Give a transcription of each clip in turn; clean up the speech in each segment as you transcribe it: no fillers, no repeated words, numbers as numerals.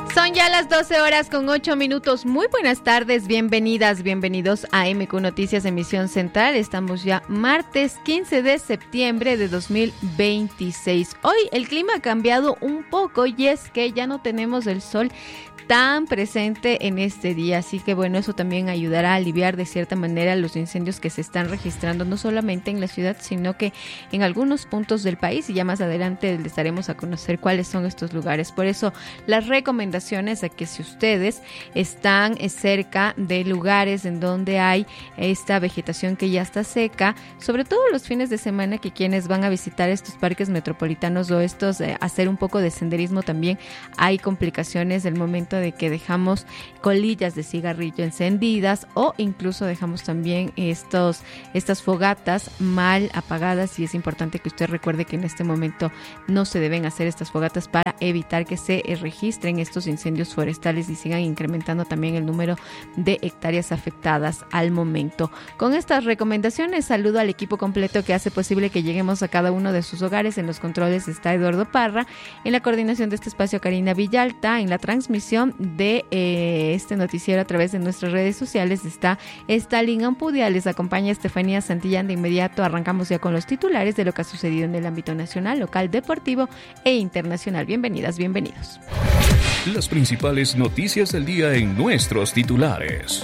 Son ya las 12:08. Muy buenas tardes, bienvenidas, bienvenidos a MQ Noticias Emisión Central. Estamos ya martes 15 de septiembre de 2026. Hoy el clima ha cambiado un poco y es que ya no tenemos el sol tan presente en este día, así que bueno, eso también ayudará a aliviar de cierta manera los incendios que se están registrando no solamente en la ciudad, sino que en algunos puntos del país, y ya más adelante les daremos a conocer cuáles son estos lugares. Por eso las recomendaciones a que si ustedes están cerca de lugares en donde hay esta vegetación que ya está seca, sobre todo los fines de semana, que quienes van a visitar estos parques metropolitanos o estos hacer un poco de senderismo, también hay complicaciones del momento de que dejamos colillas de cigarrillo encendidas o incluso dejamos también estas fogatas mal apagadas, y es importante que usted recuerde que en este momento no se deben hacer estas fogatas para evitar que se registren estos incendios forestales y sigan incrementando también el número de hectáreas afectadas al momento. Con estas recomendaciones saludo al equipo completo que hace posible que lleguemos a cada uno de sus hogares. En los controles está Eduardo Parra, en la coordinación de este espacio Karina Villalta, en la transmisión de este noticiero a través de nuestras redes sociales está Stalin Ampudia, les acompaña Estefanía Santillán. De inmediato arrancamos ya con los titulares de lo que ha sucedido en el ámbito nacional, local, deportivo e internacional. Bienvenidas, bienvenidos. Las principales noticias del día en nuestros titulares.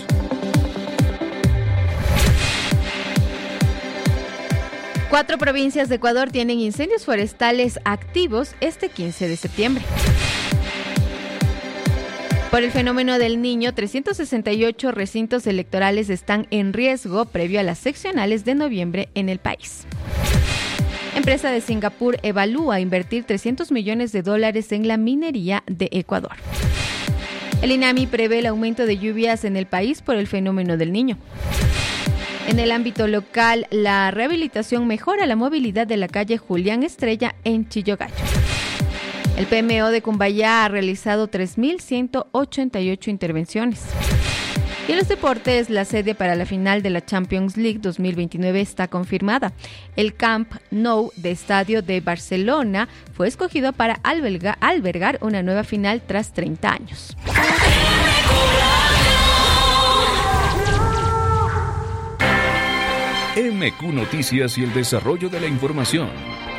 Cuatro provincias de Ecuador tienen incendios forestales activos este 15 de septiembre. Por el fenómeno del Niño, 368 recintos electorales están en riesgo previo a las seccionales de noviembre en el país. Empresa de Singapur evalúa invertir $300 millones en la minería de Ecuador. El INAMI prevé el aumento de lluvias en el país por el fenómeno del Niño. En el ámbito local, la rehabilitación mejora la movilidad de la calle Julián Estrella en Chillogallo. El PMO de Cumbayá ha realizado 3.188 intervenciones. Y en los deportes, la sede para la final de la Champions League 2029 está confirmada. El Camp Nou de Estadio de Barcelona fue escogido para albergar una nueva final tras 30 años. MQ Noticias y el desarrollo de la información.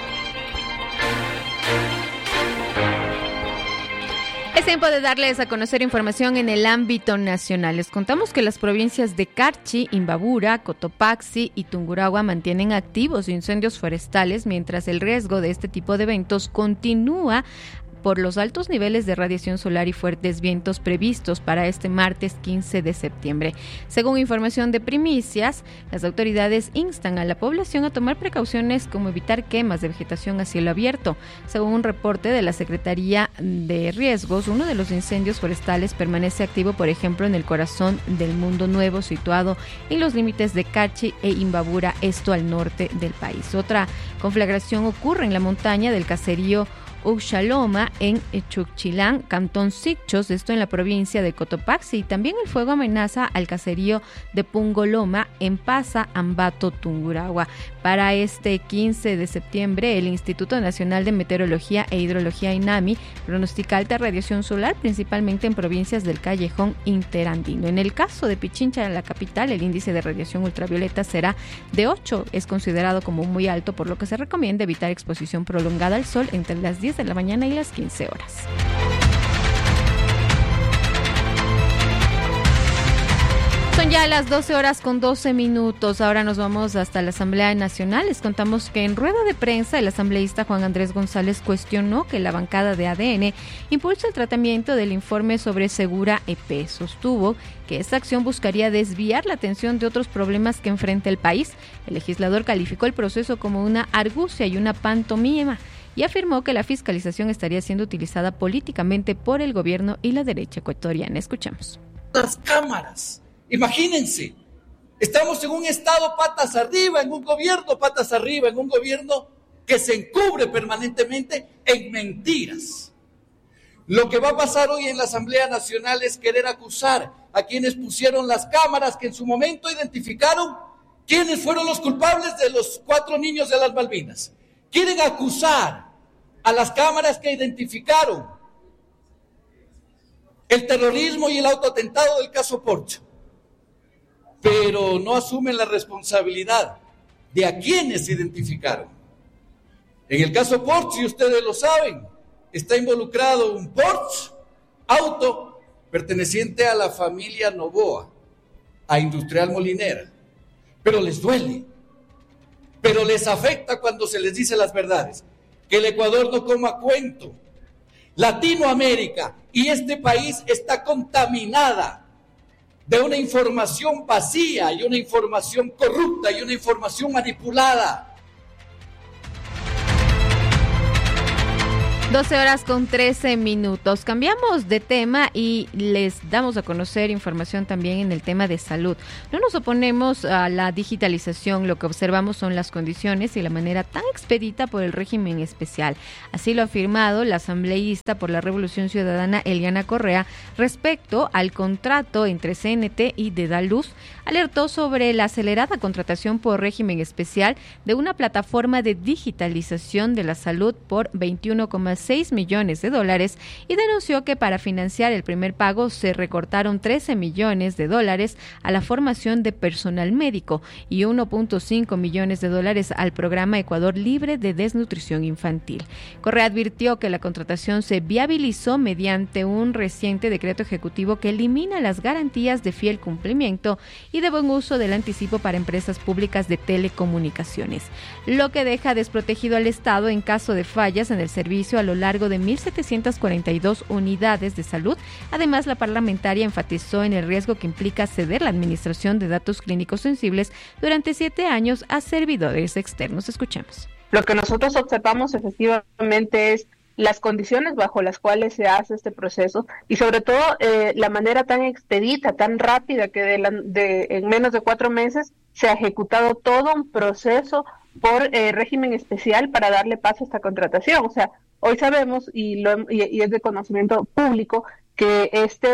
Es tiempo de darles a conocer información en el ámbito nacional. Les contamos que las provincias de Carchi, Imbabura, Cotopaxi y Tungurahua mantienen activos incendios forestales, mientras el riesgo de este tipo de eventos continúa por los altos niveles de radiación solar y fuertes vientos previstos para este martes 15 de septiembre. Según información de Primicias, las autoridades instan a la población a tomar precauciones como evitar quemas de vegetación a cielo abierto. Según un reporte de la Secretaría de Riesgos, uno de los incendios forestales permanece activo, por ejemplo, en el corazón del Mundo Nuevo, situado en los límites de Carchi e Imbabura, esto al norte del país. Otra conflagración ocurre en la montaña del caserío Uxaloma en Chuchilán, Cantón Sichos, esto en la provincia de Cotopaxi. También el fuego amenaza al caserío de Pungoloma en Pasa, Ambato, Tungurahua. Para este 15 de septiembre, el Instituto Nacional de Meteorología e Hidrología INAMI pronostica alta radiación solar, principalmente en provincias del Callejón Interandino. En el caso de Pichincha, la capital, el índice de radiación ultravioleta será de 8. Es considerado como muy alto, por lo que se recomienda evitar exposición prolongada al sol entre las 10 de la mañana y las 15 horas. Son ya las 12:12. Ahora nos vamos hasta la Asamblea Nacional. Les contamos que en rueda de prensa el asambleísta Juan Andrés González cuestionó que la bancada de ADN impulsa el tratamiento del informe sobre Segura EP. Sostuvo que esta acción buscaría desviar la atención de otros problemas que enfrenta el país. El legislador calificó el proceso como una argucia y una pantomima y afirmó que la fiscalización estaría siendo utilizada políticamente por el gobierno y la derecha ecuatoriana. Escuchemos. Las cámaras. Imagínense, estamos en un estado patas arriba, en un gobierno patas arriba, en un gobierno que se encubre permanentemente en mentiras. Lo que va a pasar hoy en la Asamblea Nacional es querer acusar a quienes pusieron las cámaras que en su momento identificaron quiénes fueron los culpables de los 4 niños de las Malvinas. Quieren acusar a las cámaras que identificaron el terrorismo y el autoatentado del caso Porsche, pero no asumen la responsabilidad de a quienes identificaron. En el caso Porsche, y ustedes lo saben, está involucrado un Porsche auto perteneciente a la familia Novoa, a Industrial Molinera, pero les duele, pero les afecta cuando se les dice las verdades, que el Ecuador no coma cuento. Latinoamérica y este país está contaminada de una información vacía y una información corrupta y una información manipulada. 12:13. Cambiamos de tema y les damos a conocer información también en el tema de salud. No nos oponemos a la digitalización, lo que observamos son las condiciones y la manera tan expedita por el régimen especial. Así lo ha afirmado la asambleísta por la Revolución Ciudadana Eliana Correa respecto al contrato entre CNT y Dedaluz. Alertó sobre la acelerada contratación por régimen especial de una plataforma de digitalización de la salud por 21,6 millones de dólares y denunció que para financiar el primer pago se recortaron 13 millones de dólares a la formación de personal médico y 1.5 millones de dólares al programa Ecuador Libre de Desnutrición Infantil. Correa advirtió que la contratación se viabilizó mediante un reciente decreto ejecutivo que elimina las garantías de fiel cumplimiento y de buen uso del anticipo para empresas públicas de telecomunicaciones, lo que deja desprotegido al Estado en caso de fallas en el servicio a lo largo de 1.742 unidades de salud. Además, la parlamentaria enfatizó en el riesgo que implica ceder la administración de datos clínicos sensibles durante 7 años a servidores externos. Escuchemos. Lo que nosotros observamos efectivamente es las condiciones bajo las cuales se hace este proceso y sobre todo la manera tan expedita, tan rápida que en menos de 4 meses se ha ejecutado todo un proceso por régimen especial para darle paso a esta contratación. O sea, hoy sabemos y es de conocimiento público que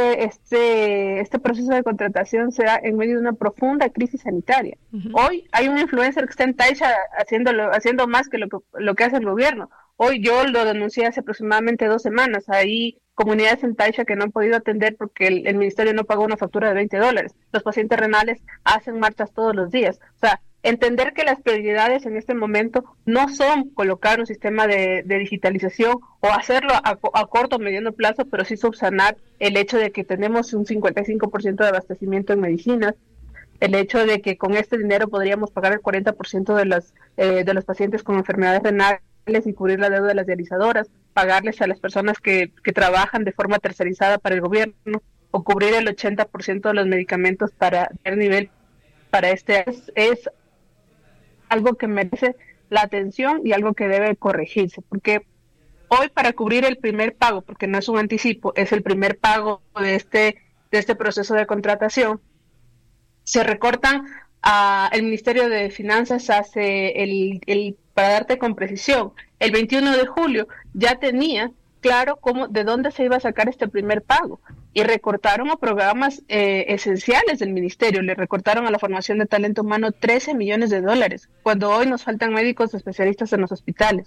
este proceso de contratación se da en medio de una profunda crisis sanitaria. Uh-huh. Hoy hay un influencer que está en Taisha haciendo más que lo que hace el gobierno. Hoy yo lo denuncié hace aproximadamente 2 semanas. Hay comunidades en Taisha que no han podido atender porque el ministerio no pagó una factura de $20. Los pacientes renales hacen marchas todos los días. O sea, entender que las prioridades en este momento no son colocar un sistema de digitalización o hacerlo a corto o mediano plazo, pero sí subsanar el hecho de que tenemos un 55% de abastecimiento en medicinas, el hecho de que con este dinero podríamos pagar el 40% de los pacientes con enfermedades renales y cubrir la deuda de las dializadoras, pagarles a las personas que trabajan de forma tercerizada para el gobierno o cubrir el 80% de los medicamentos para el nivel para este es algo que merece la atención y algo que debe corregirse, porque hoy para cubrir el primer pago, porque no es un anticipo, es el primer pago de este proceso de contratación, se recortan el Ministerio de Finanzas hace para darte con precisión, el 21 de julio ya tenía claro de dónde se iba a sacar este primer pago y recortaron a programas esenciales del ministerio, le recortaron a la formación de talento humano 13 millones de dólares, cuando hoy nos faltan médicos especialistas en los hospitales.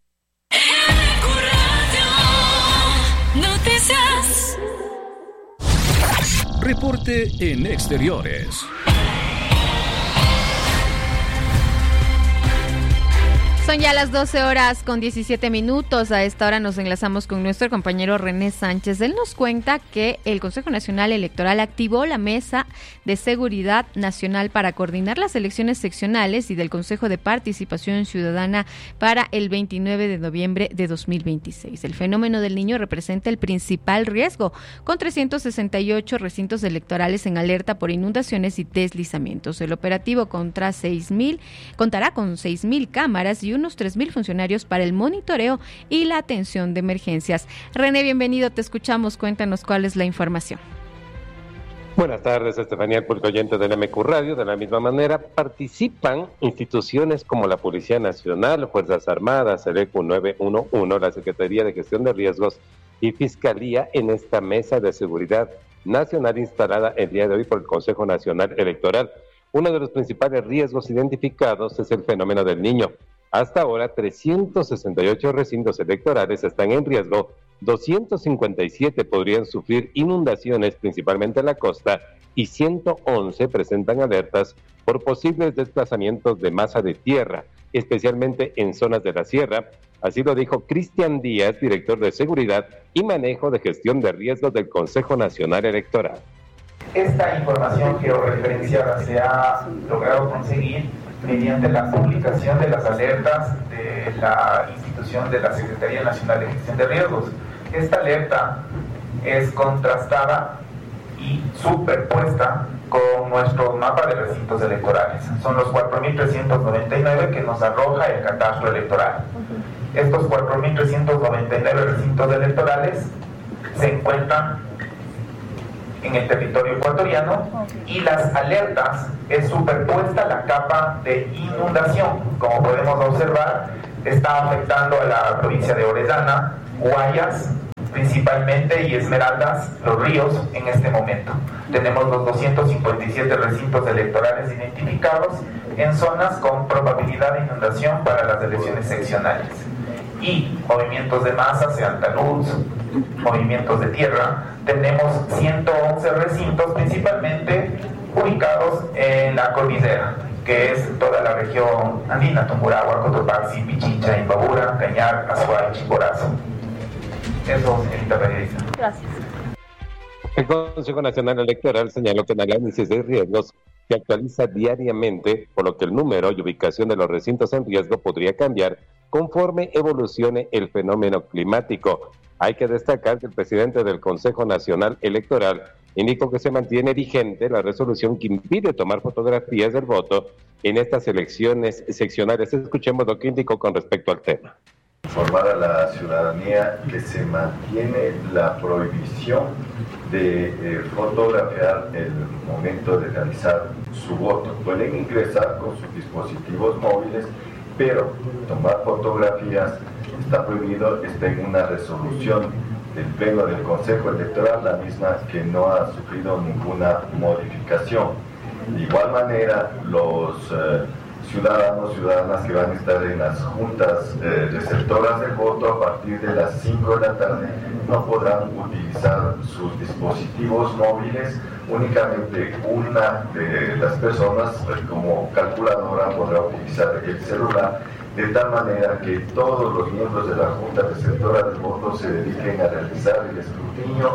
Reporte en exteriores. Son ya las 12:17. A esta hora nos enlazamos con nuestro compañero René Sánchez. Él nos cuenta que el Consejo Nacional Electoral activó la Mesa de Seguridad Nacional para coordinar las elecciones seccionales y del Consejo de Participación Ciudadana para el 29 de noviembre de 2026. El fenómeno del Niño representa el principal riesgo, con 368 recintos electorales en alerta por inundaciones y deslizamientos. El operativo contará con 6,000 cámaras y unos 3,000 funcionarios para el monitoreo y la atención de emergencias. René, bienvenido, te escuchamos, cuéntanos cuál es la información. Buenas tardes, Estefanía, el público oyente del MQ Radio. De la misma manera, participan instituciones como la Policía Nacional, Fuerzas Armadas, el ECU 911, la Secretaría de Gestión de Riesgos y Fiscalía en esta Mesa de Seguridad Nacional instalada el día de hoy por el Consejo Nacional Electoral. Uno de los principales riesgos identificados es el fenómeno del Niño. Hasta ahora, 368 recintos electorales están en riesgo 257 podrían sufrir inundaciones, principalmente en la costa, y 111 presentan alertas por posibles desplazamientos de masa de tierra, especialmente en zonas de la sierra. Así lo dijo Cristian Díaz, director de Seguridad y Manejo de Gestión de Riesgos del Consejo Nacional Electoral. Esta información georreferenciada se ha logrado conseguir mediante la publicación de las alertas de la institución de la Secretaría Nacional de Gestión de Riesgos. Esta alerta es contrastada y superpuesta con nuestro mapa de recintos electorales. Son los 4.399 que nos arroja el catastro electoral. Estos 4.399 recintos electorales se encuentran en el territorio ecuatoriano y las alertas es superpuesta la capa de inundación. Como podemos observar, está afectando a la provincia de Orellana, Guayas principalmente y Esmeraldas, los ríos en este momento. Tenemos los 257 recintos electorales identificados en zonas con probabilidad de inundación para las elecciones seccionales. Y movimientos de masa, sean taludes, movimientos de tierra, tenemos 111 recintos principalmente ubicados en la cordillera, que es toda la región andina: Tungurahua, Cotopaxi, Pichincha, Imbabura, Cañar, Azuay, Chimborazo. Eso, señorita periodista. Gracias. El Consejo Nacional Electoral señaló que en el análisis de riesgos se actualiza diariamente, por lo que el número y ubicación de los recintos en riesgo podría cambiar conforme evolucione el fenómeno climático. Hay que destacar que el presidente del Consejo Nacional Electoral indicó que se mantiene vigente la resolución que impide tomar fotografías del voto en estas elecciones seccionales. Escuchemos lo que indicó con respecto al tema. Informar a la ciudadanía que se mantiene la prohibición de fotografiar el momento de realizar su voto. Pueden ingresar con sus dispositivos móviles, pero tomar fotografías está prohibido. Está en una resolución del Pleno del Consejo Electoral, la misma que no ha sufrido ninguna modificación. De igual manera, los ciudadanas que van a estar en las juntas receptoras del voto a partir de las 5 de la tarde no podrán utilizar sus dispositivos móviles. Únicamente una de las personas como calculadora podrá utilizar el celular, de tal manera que todos los miembros de la junta receptora del voto se dediquen a realizar el escrutinio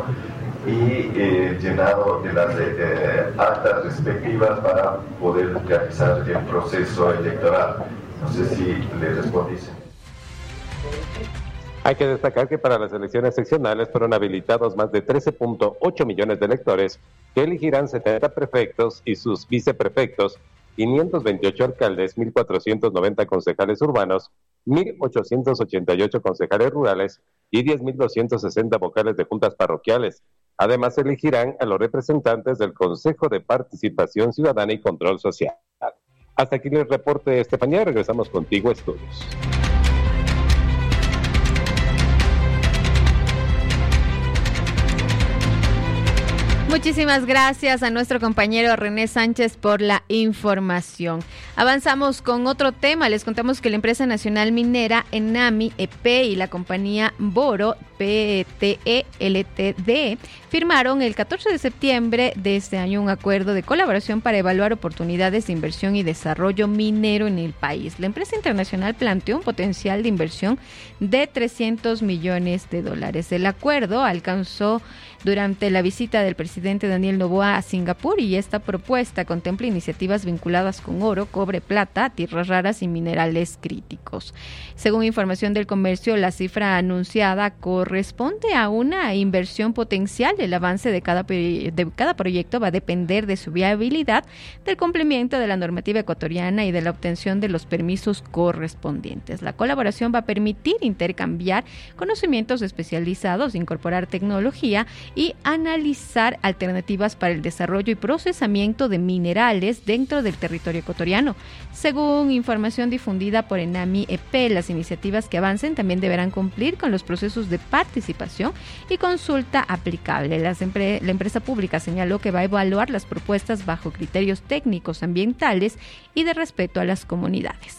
y llenado de las actas respectivas para poder realizar el proceso electoral. No sé si le respondí. Hay que destacar que para las elecciones seccionales fueron habilitados más de 13.8 millones de electores que elegirán 70 prefectos y sus viceprefectos, 528 alcaldes, 1.490 concejales urbanos, 1.888 concejales rurales y 10.260 vocales de juntas parroquiales. Además, elegirán a los representantes del Consejo de Participación Ciudadana y Control Social. Hasta aquí el reporte de Estefanía. Regresamos contigo a estudios. Muchísimas gracias a nuestro compañero René Sánchez por la información. Avanzamos con otro tema. Les contamos que la empresa nacional minera ENAMI EP y la compañía Boro PTE Ltd firmaron el 14 de septiembre de este año un acuerdo de colaboración para evaluar oportunidades de inversión y desarrollo minero en el país. La empresa internacional planteó un potencial de inversión de $300 millones. El acuerdo alcanzó durante la visita del presidente Daniel Noboa a Singapur y esta propuesta contempla iniciativas vinculadas con oro, cobre, plata, tierras raras y minerales críticos. Según información del comercio, la cifra anunciada corresponde a una inversión potencial. El avance de cada proyecto va a depender de su viabilidad, del cumplimiento de la normativa ecuatoriana y de la obtención de los permisos correspondientes. La colaboración va a permitir intercambiar conocimientos especializados, incorporar tecnología y analizar alternativas para el desarrollo y procesamiento de minerales dentro del territorio ecuatoriano. Según información difundida por ENAMI EP, las iniciativas que avancen también deberán cumplir con los procesos de participación y consulta aplicable. La empresa pública señaló que va a evaluar las propuestas bajo criterios técnicos, ambientales y de respeto a las comunidades.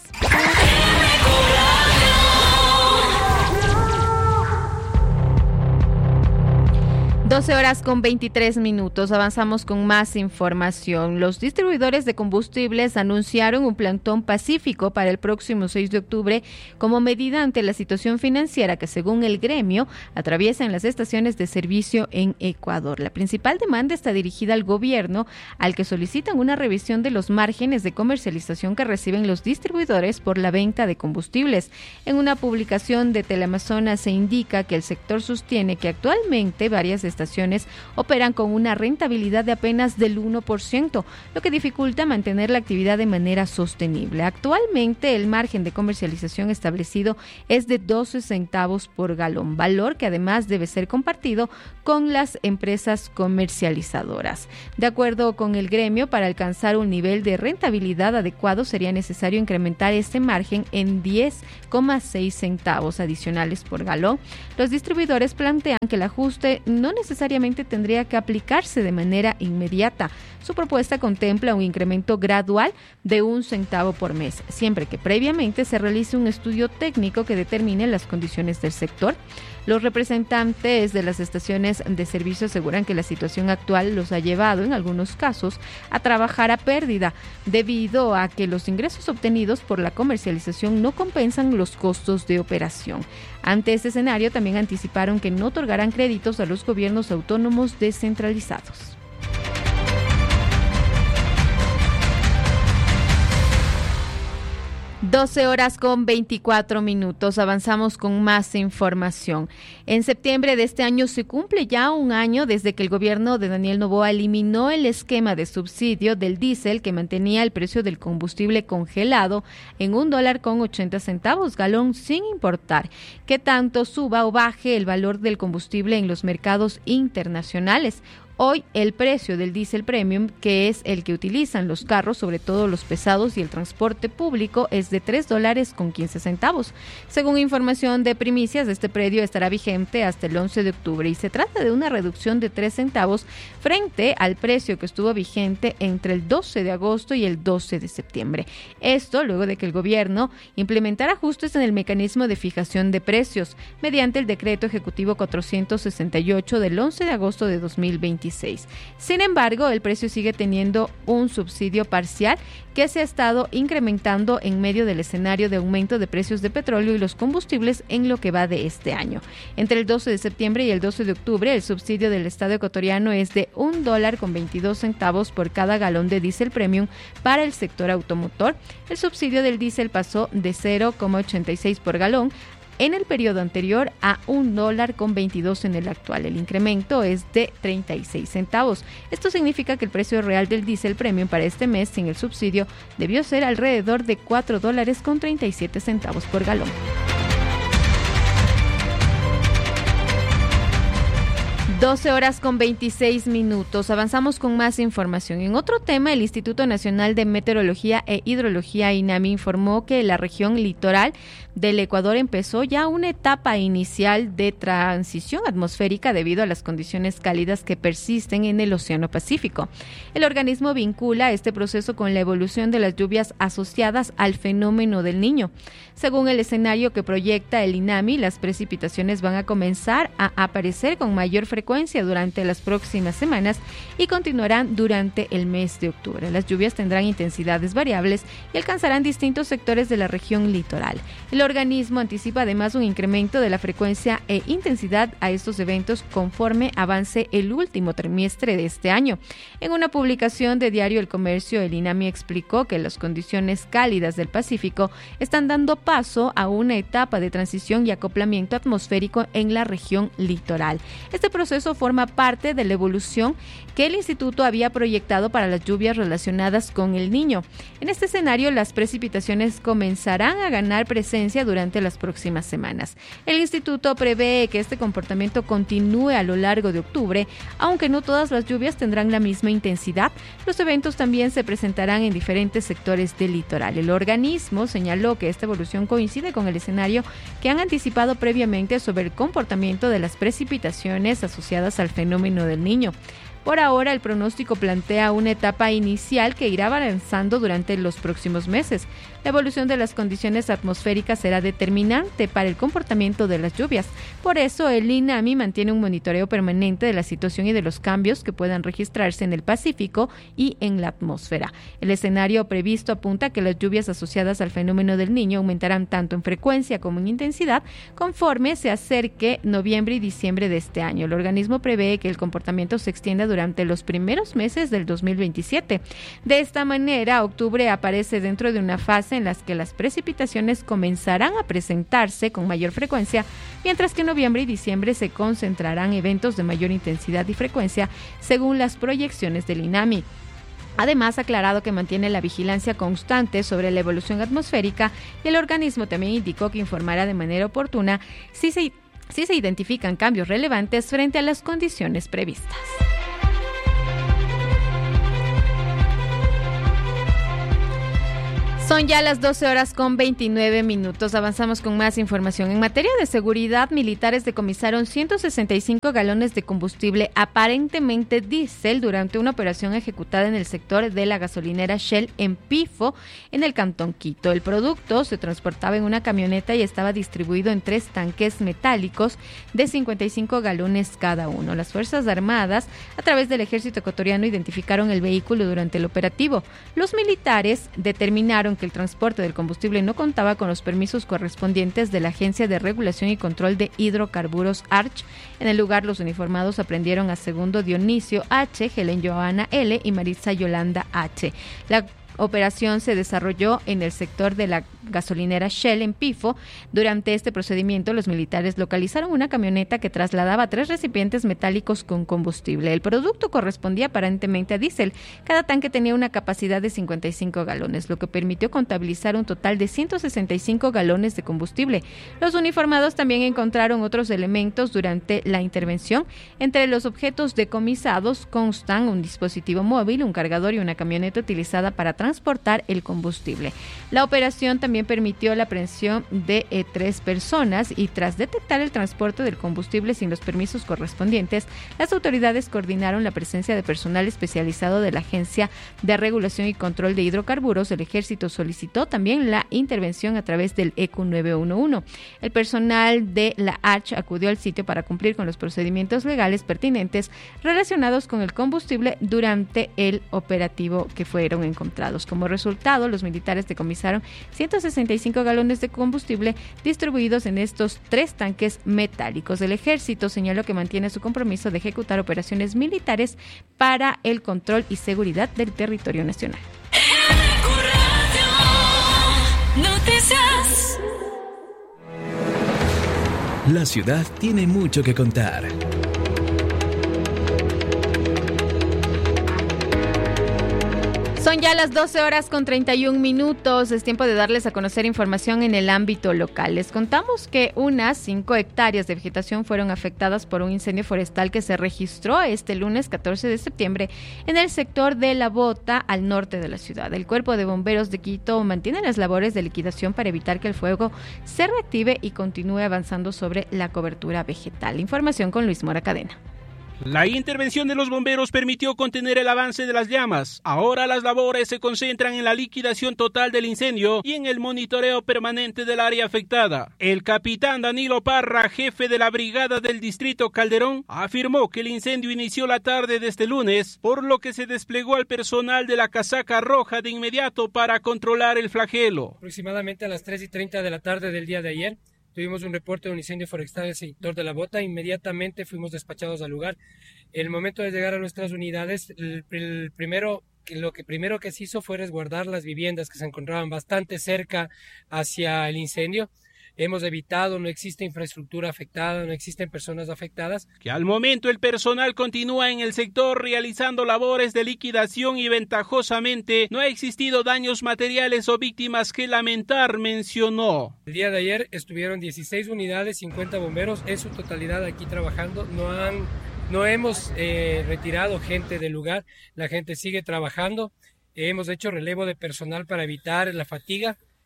12:23. Avanzamos con más información. Los distribuidores de combustibles anunciaron un plantón pacífico para el próximo 6 de octubre como medida ante la situación financiera que, según el gremio, atraviesan las estaciones de servicio en Ecuador. La principal demanda está dirigida al gobierno, al que solicitan una revisión de los márgenes de comercialización que reciben los distribuidores por la venta de combustibles. En una publicación de Teleamazonas se indica que el sector sostiene que actualmente varias estaciones operan con una rentabilidad de apenas del 1%, lo que dificulta mantener la actividad de manera sostenible. Actualmente el margen de comercialización establecido es de 12 centavos por galón, valor que además debe ser compartido con las empresas comercializadoras. De acuerdo con el gremio, para alcanzar un nivel de rentabilidad adecuado sería necesario incrementar este margen en 10,6 centavos adicionales por galón. Los distribuidores plantean que el ajuste no necesariamente tendría que aplicarse de manera inmediata. Su propuesta contempla un incremento gradual de 1 centavo por mes, siempre que previamente se realice un estudio técnico que determine las condiciones del sector. Los representantes de las estaciones de servicio aseguran que la situación actual los ha llevado, en algunos casos, a trabajar a pérdida, debido a que los ingresos obtenidos por la comercialización no compensan los costos de operación. Ante este escenario, también anticiparon que no otorgarán créditos a los gobiernos autónomos descentralizados. 12:24. Avanzamos con más información. En septiembre de este año se cumple ya un año desde que el gobierno de Daniel Noboa eliminó el esquema de subsidio del diésel que mantenía el precio del combustible congelado en $1.80 galón sin importar que tanto suba o baje el valor del combustible en los mercados internacionales. Hoy el precio del diésel premium, que es el que utilizan los carros, sobre todo los pesados y el transporte público, es de $3.15. Según información de Primicias, este precio estará vigente hasta el 11 de octubre y se trata de una reducción de 3 centavos frente al precio que estuvo vigente entre el 12 de agosto y el 12 de septiembre. Esto luego de que el gobierno implementara ajustes en el mecanismo de fijación de precios mediante el decreto ejecutivo 468 del 11 de agosto de 2020. Sin embargo, el precio sigue teniendo un subsidio parcial que se ha estado incrementando en medio del escenario de aumento de precios de petróleo y los combustibles en lo que va de este año. Entre el 12 de septiembre y el 12 de octubre, el subsidio del Estado ecuatoriano es de $1.22 por cada galón de diésel premium para el sector automotor. El subsidio del diésel pasó de 0,86 por galón en el periodo anterior a $1.22 en el actual. El incremento es de 36 centavos. Esto significa que el precio real del diésel premium para este mes sin el subsidio debió ser alrededor de $4.37 por galón. 12:26. Avanzamos con más información. En otro tema, el Instituto Nacional de Meteorología e Hidrología, INAMI, informó que la región litoral del Ecuador empezó ya una etapa inicial de transición atmosférica debido a las condiciones cálidas que persisten en el Océano Pacífico. El organismo vincula este proceso con la evolución de las lluvias asociadas al fenómeno del Niño. Según el escenario que proyecta el INAMI, las precipitaciones van a comenzar a aparecer con mayor frecuencia durante las próximas semanas y continuarán durante el mes de octubre. Las lluvias tendrán intensidades variables y alcanzarán distintos sectores de la región litoral. El organismo anticipa además un incremento de la frecuencia e intensidad a estos eventos conforme avance el último trimestre de este año. En una publicación de Diario El Comercio, el INAMI explicó que las condiciones cálidas del Pacífico están dando paso a una etapa de transición y acoplamiento atmosférico en la región litoral. Este proceso forma parte de la evolución que el instituto había proyectado para las lluvias relacionadas con el Niño. En este escenario, las precipitaciones comenzarán a ganar presencia durante las próximas semanas. El instituto prevé que este comportamiento continúe a lo largo de octubre, aunque no todas las lluvias tendrán la misma intensidad. Los eventos también se presentarán en diferentes sectores del litoral. El organismo señaló que esta evolución coincide con el escenario que han anticipado previamente sobre el comportamiento de las precipitaciones asociadas al fenómeno del Niño. Por ahora, el pronóstico plantea una etapa inicial que irá avanzando durante los próximos meses. La evolución de las condiciones atmosféricas será determinante para el comportamiento de las lluvias. Por eso, el INAMI mantiene un monitoreo permanente de la situación y de los cambios que puedan registrarse en el Pacífico y en la atmósfera. El escenario previsto apunta a que las lluvias asociadas al fenómeno del Niño aumentarán tanto en frecuencia como en intensidad conforme se acerque noviembre y diciembre de este año. El organismo prevé que el comportamiento se extienda durante los primeros meses del 2027. De esta manera, octubre aparece dentro de una fase en la que las precipitaciones comenzarán a presentarse con mayor frecuencia, mientras que en noviembre y diciembre se concentrarán eventos de mayor intensidad y frecuencia según las proyecciones del INAMI. Además, ha aclarado que mantiene la vigilancia constante sobre la evolución atmosférica y el organismo también indicó que informará de manera oportuna si se identifican cambios relevantes frente a las condiciones previstas. Son ya las 12:29. Avanzamos con más información. En materia de seguridad, militares decomisaron 165 galones de combustible aparentemente diésel durante una operación ejecutada en el sector de la gasolinera Shell en Pifo, en el cantón Quito. El producto se transportaba en una camioneta y estaba distribuido en 3 tanques metálicos de 55 galones cada uno. Las Fuerzas Armadas, a través del Ejército Ecuatoriano, identificaron el vehículo durante el operativo. Los militares determinaron que el transporte del combustible no contaba con los permisos correspondientes de la Agencia de Regulación y Control de Hidrocarburos ARCH. En el lugar, los uniformados aprendieron a Segundo Dionisio H., Helen Johanna L. y Marisa Yolanda H. La operación se desarrolló en el sector de la gasolinera Shell en Pifo. Durante este procedimiento, los militares localizaron una camioneta que trasladaba 3 recipientes metálicos con combustible. El producto correspondía aparentemente a diésel. Cada tanque tenía una capacidad de 55 galones, lo que permitió contabilizar un total de 165 galones de combustible. Los uniformados también encontraron otros elementos durante la intervención. Entre los objetos decomisados constan un dispositivo móvil, un cargador y una camioneta utilizada para transportar el combustible. La operación también permitió la aprehensión de 3 personas y tras detectar el transporte del combustible sin los permisos correspondientes, las autoridades coordinaron la presencia de personal especializado de la Agencia de Regulación y Control de Hidrocarburos. El Ejército solicitó también la intervención a través del ECU 911. El personal de la ARCH acudió al sitio para cumplir con los procedimientos legales pertinentes relacionados con el combustible durante el operativo que fueron encontrados. Como resultado, los militares decomisaron 165 galones de combustible distribuidos en estos 3 tanques metálicos. El Ejército señaló que mantiene su compromiso de ejecutar operaciones militares para el control y seguridad del territorio nacional. La ciudad tiene mucho que contar. Son ya las 12:31. Es tiempo de darles a conocer información en el ámbito local. Les contamos que unas 5 hectáreas de vegetación fueron afectadas por un incendio forestal que se registró este lunes 14 de septiembre en el sector de La Bota, al norte de la ciudad. El Cuerpo de Bomberos de Quito mantiene las labores de liquidación para evitar que el fuego se reactive y continúe avanzando sobre la cobertura vegetal. Información con Luis Mora Cadena. La intervención de los bomberos permitió contener el avance de las llamas. Ahora las labores se concentran en la liquidación total del incendio y en el monitoreo permanente del área afectada. El capitán Danilo Parra, jefe de la brigada del distrito Calderón, afirmó que el incendio inició la tarde de este lunes, por lo que se desplegó al personal de la casaca roja de inmediato para controlar el flagelo. Aproximadamente a las 3:30 de la tarde del día de ayer, tuvimos un reporte de un incendio forestal en el sector de La Bota. Inmediatamente fuimos despachados al lugar. En el momento de llegar a nuestras unidades, lo primero que se hizo fue resguardar las viviendas que se encontraban bastante cerca hacia el incendio. Hemos evitado, no existe infraestructura afectada, no existen personas afectadas. Que al momento el personal continúa en el sector realizando labores de liquidación y ventajosamente no ha existido daños materiales o víctimas que lamentar, mencionó. El día de ayer estuvieron 16 unidades, 50 bomberos en su totalidad aquí trabajando. No hemos retirado gente del lugar, la gente sigue trabajando. Hemos hecho relevo de personal para evitar la fatiga.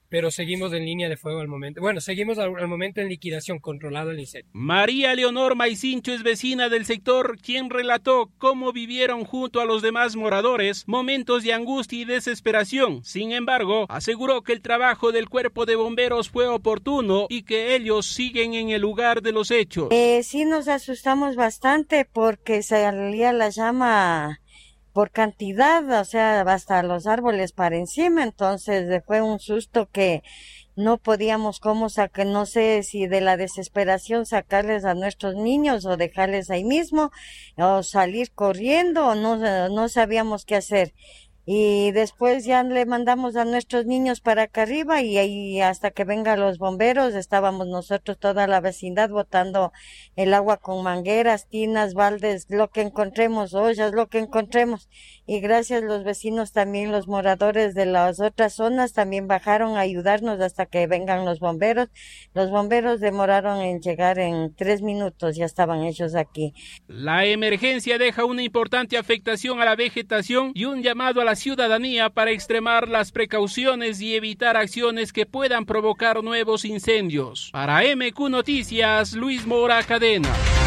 pero seguimos en línea de fuego al momento. Bueno, seguimos al momento en liquidación, controlado el incendio. María Leonor Maicincho es vecina del sector, quien relató cómo vivieron junto a los demás moradores momentos de angustia y desesperación. Sin embargo, aseguró que el trabajo del cuerpo de bomberos fue oportuno y que ellos siguen en el lugar de los hechos. Sí nos asustamos bastante porque salía la llama por cantidad, o sea, hasta los árboles para encima, entonces fue un susto que no podíamos cómo sacar, no sé si de la desesperación sacarles a nuestros niños o dejarles ahí mismo, o salir corriendo, o no sabíamos qué hacer. Y después ya le mandamos a nuestros niños para acá arriba y ahí hasta que vengan los bomberos estábamos nosotros toda la vecindad botando el agua con mangueras, tinas, baldes, lo que encontremos, ollas, lo que encontremos. Y gracias los vecinos también, los moradores de las otras zonas también bajaron a ayudarnos hasta que vengan los bomberos. Los bomberos demoraron en llegar en 3 minutos, ya estaban ellos aquí. La emergencia deja una importante afectación a la vegetación y un llamado a la ciudadanía para extremar las precauciones y evitar acciones que puedan provocar nuevos incendios. Para MQ Noticias, Luis Mora Cadena.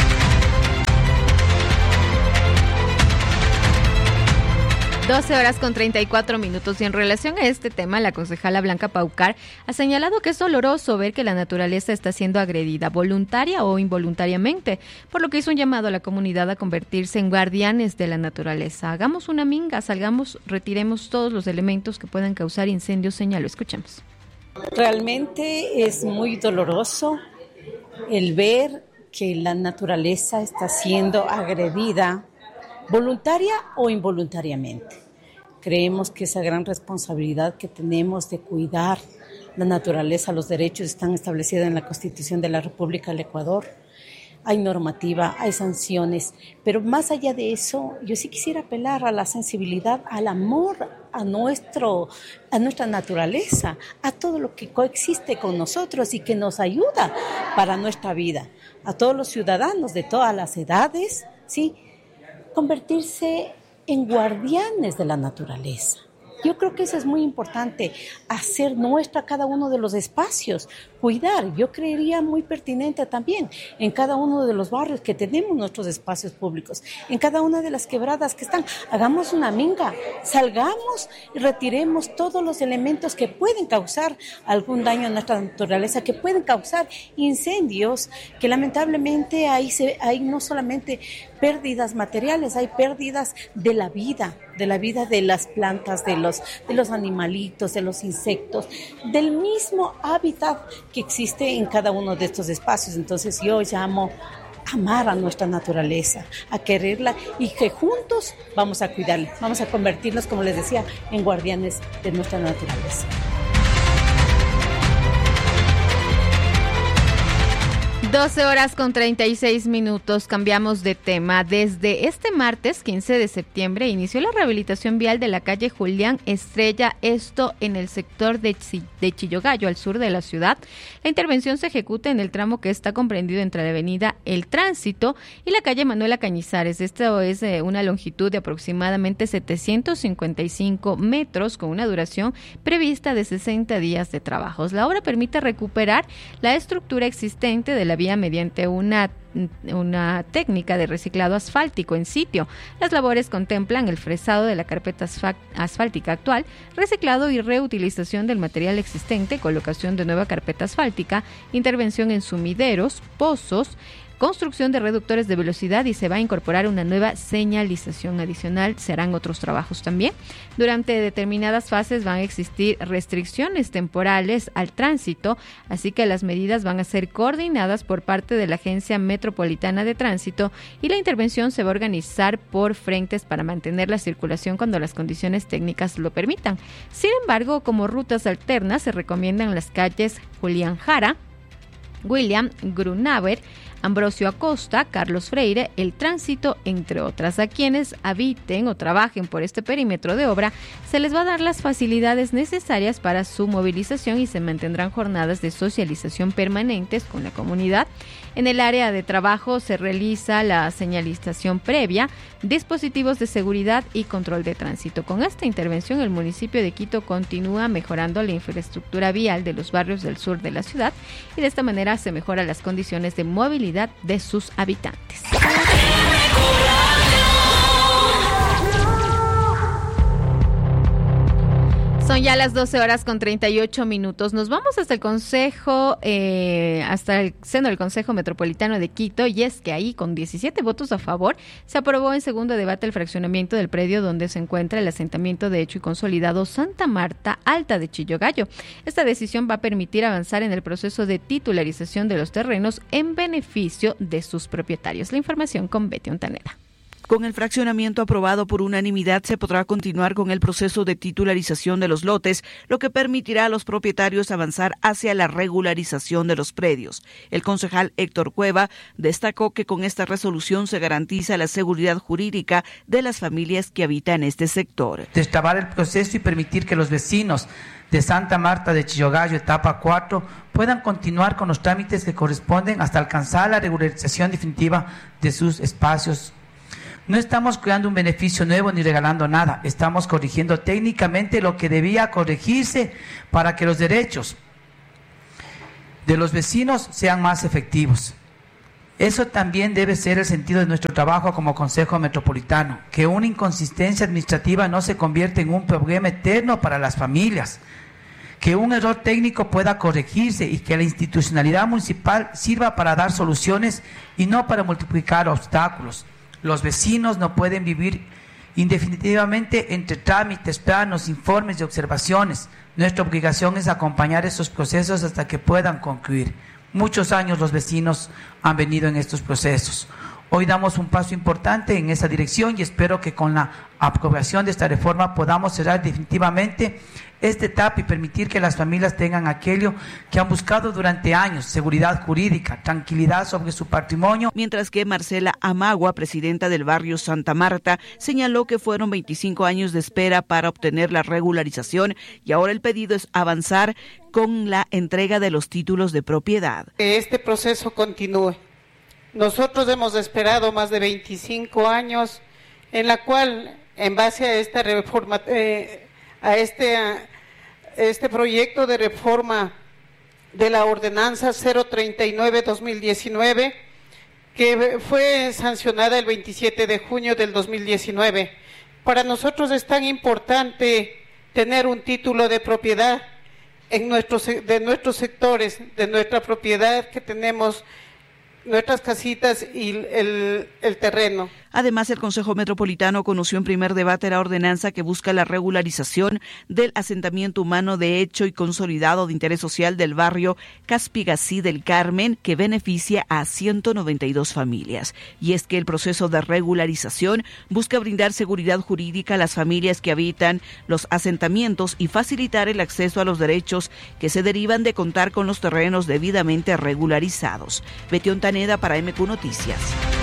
12:34 y en relación a este tema, la concejala Blanca Paucar ha señalado que es doloroso ver que la naturaleza está siendo agredida, voluntaria o involuntariamente, por lo que hizo un llamado a la comunidad a convertirse en guardianes de la naturaleza. Hagamos una minga, salgamos, retiremos todos los elementos que puedan causar incendios, señaló. Escuchemos. Realmente es muy doloroso el ver que la naturaleza está siendo agredida, voluntaria o involuntariamente. Creemos que esa gran responsabilidad que tenemos de cuidar la naturaleza, los derechos están establecidos en la Constitución de la República del Ecuador. Hay normativa, hay sanciones, pero más allá de eso, yo sí quisiera apelar a la sensibilidad, al amor a nuestra naturaleza, a todo lo que coexiste con nosotros y que nos ayuda para nuestra vida. A todos los ciudadanos de todas las edades, ¿sí?, convertirse en guardianes de la naturaleza. Yo creo que eso es muy importante, hacer nuestra cada uno de los espacios, cuidar. Yo creería muy pertinente también en cada uno de los barrios que tenemos nuestros espacios públicos, en cada una de las quebradas que están. Hagamos una minga, salgamos y retiremos todos los elementos que pueden causar algún daño a nuestra naturaleza, que pueden causar incendios, que lamentablemente hay no solamente pérdidas materiales, hay pérdidas de la vida de las plantas, de los animalitos, de los insectos, del mismo hábitat que existe en cada uno de estos espacios. Entonces yo llamo a amar a nuestra naturaleza, a quererla y que juntos vamos a cuidarla, vamos a convertirnos, como les decía, en guardianes de nuestra naturaleza. 12:36. Cambiamos de tema. Desde este martes 15 de septiembre inició la rehabilitación vial de la calle Julián Estrella, esto en el sector de Chillogallo, al sur de la ciudad. La intervención se ejecuta en el tramo que está comprendido entre la avenida El Tránsito y la calle Manuela Cañizares. Esto es una longitud de aproximadamente 755 metros con una duración prevista de 60 días de trabajos. La obra permite recuperar la estructura existente de la vía mediante una técnica de reciclado asfáltico en sitio. Las labores contemplan el fresado de la carpeta asfáltica actual, reciclado y reutilización del material existente, colocación de nueva carpeta asfáltica, intervención en sumideros, pozos, construcción de reductores de velocidad y se va a incorporar una nueva señalización adicional. Se harán otros trabajos también. Durante determinadas fases van a existir restricciones temporales al tránsito, así que las medidas van a ser coordinadas por parte de la Agencia Metropolitana de Tránsito y la intervención se va a organizar por frentes para mantener la circulación cuando las condiciones técnicas lo permitan. Sin embargo, como rutas alternas se recomiendan las calles Julián Jara, William Grunaver, Ambrosio Acosta, Carlos Freire, El Tránsito, entre otras. A quienes habiten o trabajen por este perímetro de obra, se les va a dar las facilidades necesarias para su movilización y se mantendrán jornadas de socialización permanentes con la comunidad. En el área de trabajo se realiza la señalización previa, dispositivos de seguridad y control de tránsito. Con esta intervención, el municipio de Quito continúa mejorando la infraestructura vial de los barrios del sur de la ciudad y de esta manera se mejoran las condiciones de movilidad de sus habitantes. Son ya las 12:38. Nos vamos hasta el Consejo, hasta el seno del Consejo Metropolitano de Quito, y es que ahí, con 17 votos a favor, se aprobó en segundo debate el fraccionamiento del predio donde se encuentra el asentamiento de hecho y consolidado Santa Marta Alta de Chillogallo. Esta decisión va a permitir avanzar en el proceso de titularización de los terrenos en beneficio de sus propietarios. La información con Betty Ontaneda. Con el fraccionamiento aprobado por unanimidad, se podrá continuar con el proceso de titularización de los lotes, lo que permitirá a los propietarios avanzar hacia la regularización de los predios. El concejal Héctor Cueva destacó que con esta resolución se garantiza la seguridad jurídica de las familias que habitan este sector. Destrabar el proceso y permitir que los vecinos de Santa Marta de Chillogallo, etapa 4, puedan continuar con los trámites que corresponden hasta alcanzar la regularización definitiva de sus espacios. No estamos creando un beneficio nuevo ni regalando nada, estamos corrigiendo técnicamente lo que debía corregirse para que los derechos de los vecinos sean más efectivos. Eso también debe ser el sentido de nuestro trabajo como Consejo Metropolitano, que una inconsistencia administrativa no se convierta en un problema eterno para las familias, que un error técnico pueda corregirse y que la institucionalidad municipal sirva para dar soluciones y no para multiplicar obstáculos. Los vecinos no pueden vivir indefinitivamente entre trámites, planos, informes y observaciones. Nuestra obligación es acompañar esos procesos hasta que puedan concluir. Muchos años los vecinos han venido en estos procesos. Hoy damos un paso importante en esa dirección y espero que con la aprobación de esta reforma podamos cerrar definitivamente esta etapa y permitir que las familias tengan aquello que han buscado durante años: seguridad jurídica, tranquilidad sobre su patrimonio. Mientras que Marcela Amagua, presidenta del barrio Santa Marta, señaló que fueron 25 años de espera para obtener la regularización y ahora el pedido es avanzar con la entrega de los títulos de propiedad. Que este proceso continúe. Nosotros hemos esperado más de 25 años en la cual, en base a esta reforma, a este proyecto de reforma de la ordenanza 039-2019, que fue sancionada el 27 de junio del 2019. Para nosotros es tan importante tener un título de propiedad de nuestros sectores, de nuestra propiedad que tenemos, nuestras casitas y el terreno. Además, el Consejo Metropolitano conoció en primer debate la ordenanza que busca la regularización del asentamiento humano de hecho y consolidado de interés social del barrio Caspigací del Carmen, que beneficia a 192 familias. Y es que el proceso de regularización busca brindar seguridad jurídica a las familias que habitan los asentamientos y facilitar el acceso a los derechos que se derivan de contar con los terrenos debidamente regularizados. Betty Ontaneda para MQ Noticias.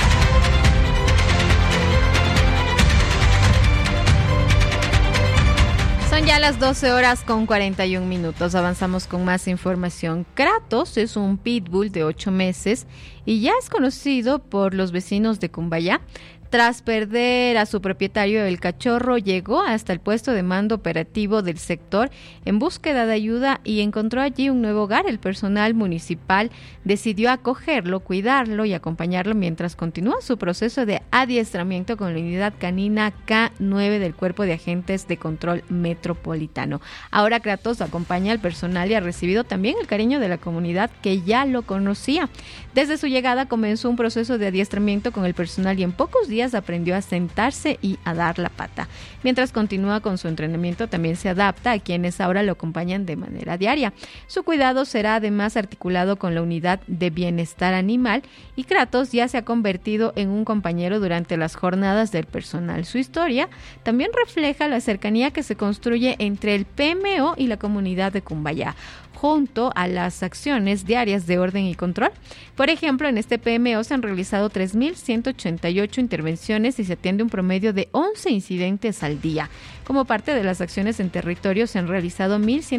Son ya las 12:41. Avanzamos con más información. Kratos es un pitbull de 8 meses y ya es conocido por los vecinos de Cumbayá. Tras perder a su propietario, el cachorro llegó hasta el puesto de mando operativo del sector en búsqueda de ayuda y encontró allí un nuevo hogar. El personal municipal decidió acogerlo, cuidarlo y acompañarlo mientras continúa su proceso de adiestramiento con la unidad canina K9 del Cuerpo de Agentes de Control Metropolitano. Ahora Kratos acompaña al personal y ha recibido también el cariño de la comunidad que ya lo conocía. Desde su llegada comenzó un proceso de adiestramiento con el personal y en pocos días aprendió a sentarse y a dar la pata. Mientras continúa con su entrenamiento, también se adapta a quienes ahora lo acompañan de manera diaria. Su cuidado será además articulado con la unidad de bienestar animal y Kratos ya se ha convertido en un compañero durante las jornadas del personal. Su historia también refleja la cercanía que se construye entre el PMO y la comunidad de Cumbayá. junto a las acciones diarias de orden y control. Por ejemplo, en este PMO se han realizado 3.188 intervenciones y se atiende un promedio de 11 incidentes al día. Como parte de las acciones en territorio se han retirado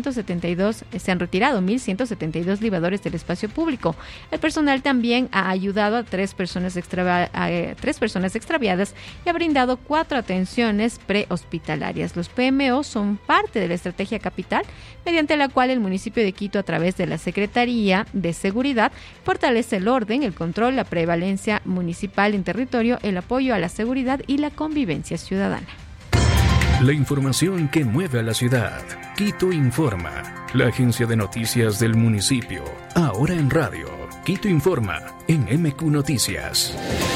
1.172 libadores del espacio público. El personal también ha ayudado a tres personas extraviadas y ha brindado 4 atenciones prehospitalarias. Los PMO son parte de la estrategia capital, mediante la cual el municipio de Quito, a través de la Secretaría de Seguridad, fortalece el orden, el control, la prevalencia municipal en territorio, el apoyo a la seguridad y la convivencia ciudadana. La información que mueve a la ciudad. Quito Informa, la agencia de noticias del municipio. Ahora en radio. Quito Informa, en MQ Noticias.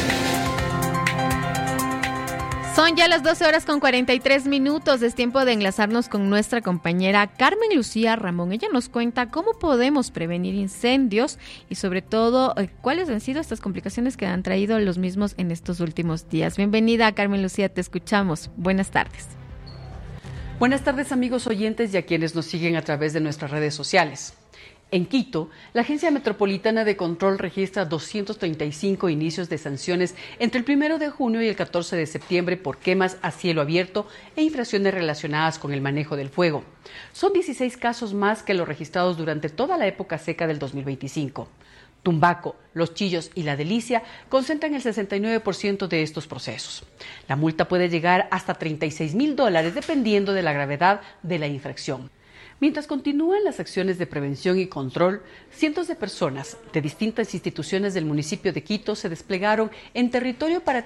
Son ya las 12:43. Es tiempo de enlazarnos con nuestra compañera Carmen Lucía Ramón. Ella nos cuenta cómo podemos prevenir incendios y sobre todo cuáles han sido estas complicaciones que han traído los mismos en estos últimos días. Bienvenida, Carmen Lucía, te escuchamos. Buenas tardes. Buenas tardes, amigos oyentes y a quienes nos siguen a través de nuestras redes sociales. En Quito, la Agencia Metropolitana de Control registra 235 inicios de sanciones entre el 1 de junio y el 14 de septiembre por quemas a cielo abierto e infracciones relacionadas con el manejo del fuego. Son 16 casos más que los registrados durante toda la época seca del 2025. Tumbaco, Los Chillos y La Delicia concentran el 69% de estos procesos. La multa puede llegar hasta $36,000 dependiendo de la gravedad de la infracción. Mientras continúan las acciones de prevención y control, cientos de personas de distintas instituciones del municipio de Quito se desplegaron en territorio para